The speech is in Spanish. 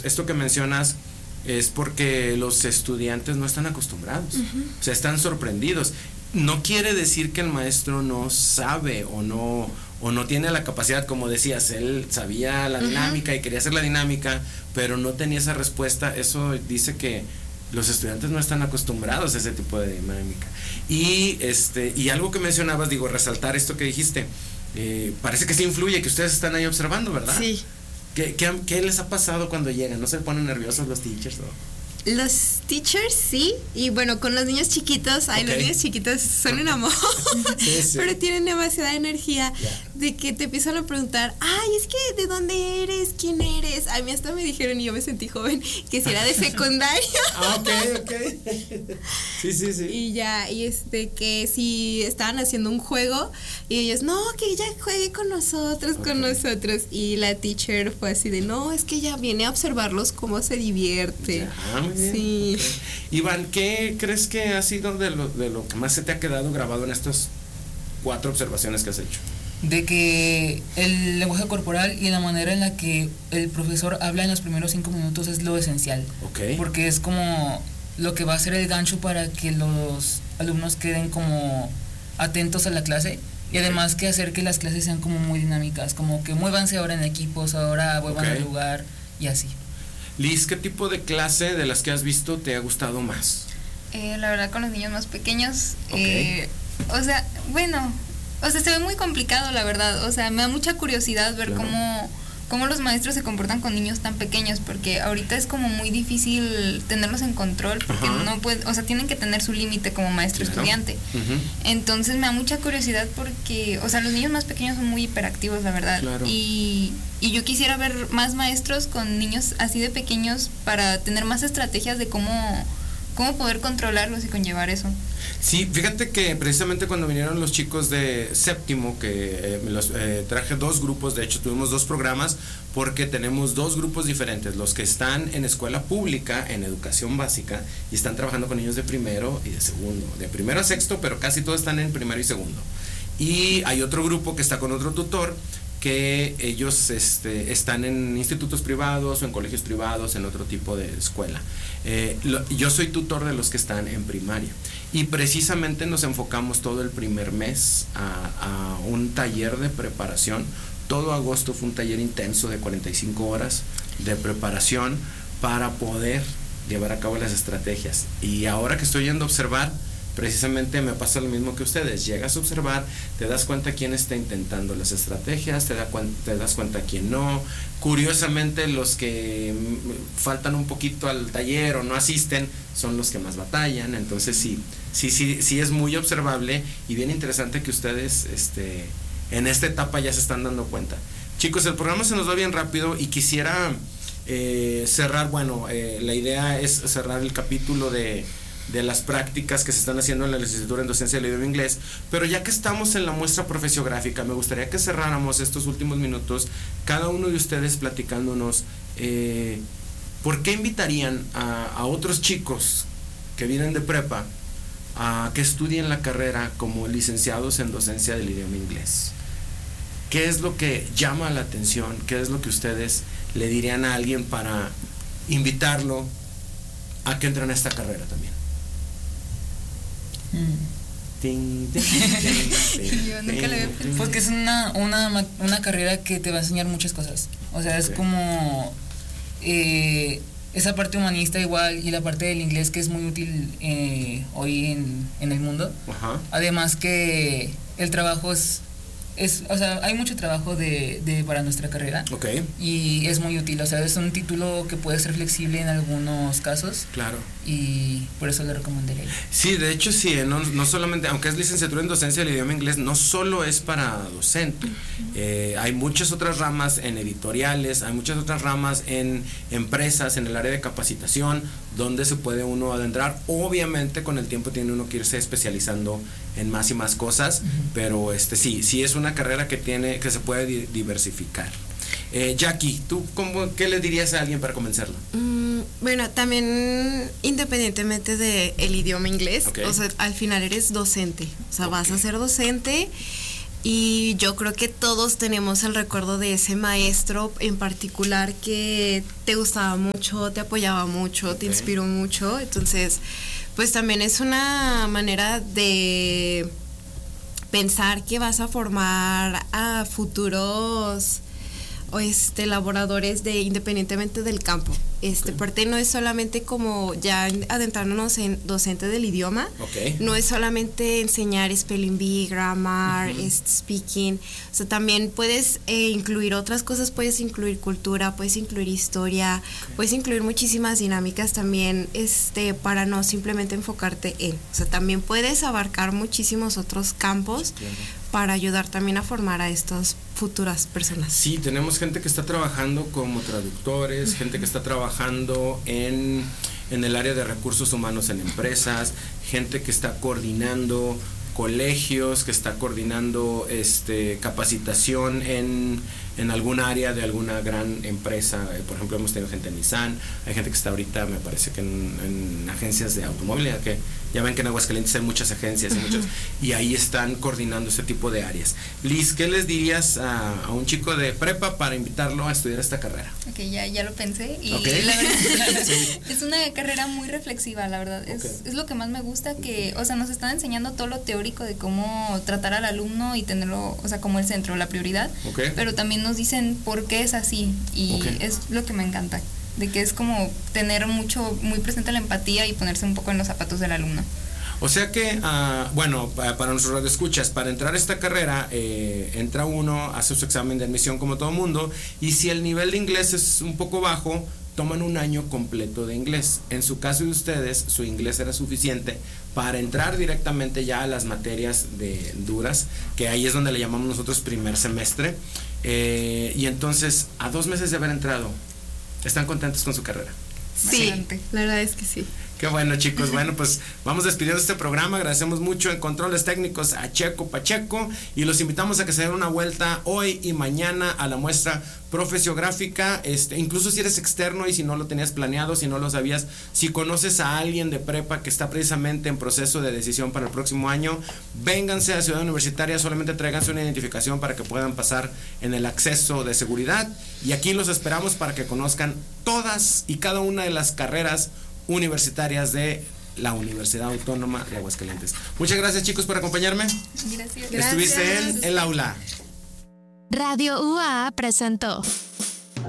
esto que mencionas es porque los estudiantes no están acostumbrados, o sea, están sorprendidos. No quiere decir que el maestro no sabe o no tiene la capacidad, como decías, él sabía la dinámica y quería hacer la dinámica, pero no tenía esa respuesta. Eso dice que los estudiantes no están acostumbrados a ese tipo de dinámica. Y algo que mencionabas, digo, resaltar esto que dijiste, parece que sí influye, que ustedes están ahí observando, ¿verdad? Sí. ¿Qué les ha pasado cuando llegan? ¿No se ponen nerviosos los teachers? Los teachers sí, y bueno, con los niños chiquitos, los niños chiquitos son un amor, sí. Pero tienen demasiada energía de que te empiezan a preguntar, es que ¿de dónde eres? ¿Quién eres? A mí hasta me dijeron, y yo me sentí joven, que si era de secundaria. Ok. Sí. Y que si estaban haciendo un juego, y ellos, no, que ella juegue con nosotros, y la teacher fue así de, no, es que ella viene a observarlos cómo se divierte. Sí. Okay. Iván, ¿qué crees que ha sido de lo que más se te ha quedado grabado en estas 4 observaciones que has hecho? De que el lenguaje corporal y la manera en la que el profesor habla en los primeros 5 minutos es lo esencial. Okay. Porque es como lo que va a ser el gancho para que los alumnos queden como atentos a la clase. Y además que hacer que las clases sean como muy dinámicas, como que muévanse ahora en equipos, ahora vuelvan al lugar y así. Liz, ¿qué tipo de clase de las que has visto te ha gustado más? La verdad, con los niños más pequeños, se ve muy complicado, la verdad. O sea, me da mucha curiosidad ver cómo los maestros se comportan con niños tan pequeños, porque ahorita es como muy difícil tenerlos en control, porque no pueden, tienen que tener su límite como maestro-estudiante. Entonces me da mucha curiosidad porque, los niños más pequeños son muy hiperactivos, la verdad. Claro. Y yo quisiera ver más maestros con niños así de pequeños para tener más estrategias de cómo poder controlarlos y conllevar eso. Sí, fíjate que precisamente cuando vinieron los chicos de séptimo, que traje 2 grupos, de hecho tuvimos 2 programas, porque tenemos 2 grupos diferentes, los que están en escuela pública, en educación básica, y están trabajando con niños de primero y de segundo, de primero a sexto, pero casi todos están en primero y segundo. Y hay otro grupo que está con otro tutor, que ellos están en institutos privados o en colegios privados, en otro tipo de escuela. Yo soy tutor de los que están en primaria y precisamente nos enfocamos todo el primer mes a un taller de preparación. Todo agosto fue un taller intenso de 45 horas de preparación para poder llevar a cabo las estrategias. Y ahora que estoy yendo a observar, precisamente me pasa lo mismo que ustedes. Llegas a observar, te das cuenta quién está intentando las estrategias, te das cuenta quién no. Curiosamente, los que faltan un poquito al taller o no asisten son los que más batallan. Entonces sí es muy observable y bien interesante que ustedes en esta etapa ya se están dando cuenta. Chicos, el programa se nos va bien rápido y quisiera cerrar, la idea es cerrar el capítulo de las prácticas que se están haciendo en la licenciatura en docencia del idioma inglés, pero ya que estamos en la muestra profesiográfica, me gustaría que cerráramos estos últimos minutos, cada uno de ustedes platicándonos ¿por qué invitarían a otros chicos que vienen de prepa a que estudien la carrera como licenciados en docencia del idioma inglés? ¿Qué es lo que llama la atención? ¿Qué es lo que ustedes le dirían a alguien para invitarlo a que entren a esta carrera también? Yo nunca le había pensado. Porque es una carrera que te va a enseñar muchas cosas. O sea, es como esa parte humanista igual y la parte del inglés que es muy útil hoy en el mundo. Además que el trabajo hay mucho trabajo para nuestra carrera. Y es muy útil, es un título que puede ser flexible en algunos casos. Claro. Y por eso lo recomendaría. Sí, de hecho sí, no solamente, aunque es licenciatura en docencia del idioma inglés, no solo es para docente. Hay muchas otras ramas en editoriales, hay muchas otras ramas en empresas, en el área de capacitación, donde se puede uno adentrar. Obviamente con el tiempo tiene uno que irse especializando en más y más cosas, pero sí es una carrera que se puede diversificar. Jackie, ¿tú qué le dirías a alguien para convencerlo? Bueno, también independientemente del idioma inglés, al final eres docente, vas a ser docente Y yo creo que todos tenemos el recuerdo de ese maestro en particular que te gustaba mucho, te apoyaba mucho, te inspiró mucho. Entonces, pues también es una manera de pensar que vas a formar a futuros laboradores independientemente del campo. Parte no es solamente como ya adentrándonos en docente del idioma, no es solamente enseñar spelling bee, grammar, speaking, o sea, también puedes incluir otras cosas, puedes incluir cultura, puedes incluir historia, puedes incluir muchísimas dinámicas también, para no simplemente enfocarte en, o sea, también puedes abarcar muchísimos otros campos para ayudar también a formar a estas futuras personas. Sí, tenemos gente que está trabajando como traductores, gente que está trabajando en el área de recursos humanos en empresas, gente que está coordinando colegios, que está coordinando capacitación en algún área de alguna gran empresa. Por ejemplo, hemos tenido gente en Nissan, hay gente que está ahorita, me parece que en agencias de automóviles, que ya ven que en Aguascalientes hay muchas agencias y ahí están coordinando este tipo de áreas. Liz, ¿qué les dirías a un chico de prepa para invitarlo a estudiar esta carrera? Ok, ya lo pensé y la verdad es una carrera muy reflexiva, la verdad. Es lo que más me gusta, que, o sea, nos están enseñando todo lo teórico de cómo tratar al alumno y tenerlo, o sea, como el centro, la prioridad, pero también nos dicen por qué es así y es lo que me encanta, de que es como tener muy presente la empatía y ponerse un poco en los zapatos del alumno. O sea que, para nuestros radioescuchas, para entrar a esta carrera, entra uno, hace su examen de admisión como todo mundo, y si el nivel de inglés es un poco bajo, toman un año completo de inglés. En su caso de ustedes, su inglés era suficiente para entrar directamente ya a las materias duras, que ahí es donde le llamamos nosotros primer semestre, y entonces, a 2 meses de haber entrado, ¿están contentos con su carrera? Sí, la verdad es que sí. Qué bueno, chicos. Bueno, pues vamos despidiendo este programa. Agradecemos mucho en controles técnicos a Checo Pacheco y los invitamos a que se den una vuelta hoy y mañana a la muestra profesiográfica. Incluso si eres externo y si no lo tenías planeado, si no lo sabías, si conoces a alguien de prepa que está precisamente en proceso de decisión para el próximo año, vénganse a Ciudad Universitaria, solamente tráiganse una identificación para que puedan pasar en el acceso de seguridad, y aquí los esperamos para que conozcan todas y cada una de las carreras universitarias de la Universidad Autónoma de Aguascalientes. Muchas gracias, chicos, por acompañarme. Gracias. Estuviste en el aula. Radio UA presentó